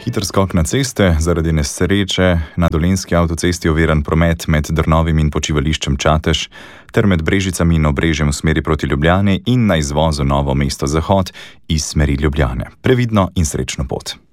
Hiter skok na ceste, zaradi nesreče na Dolenjski avtocesti oviran promet med Drnovim in počivališčem Čatež ter med Brežicami in Obrežjem v smeri proti Ljubljani in na izvozu Novo mesto Zahod iz smeri Ljubljane. Previdno in srečno pot.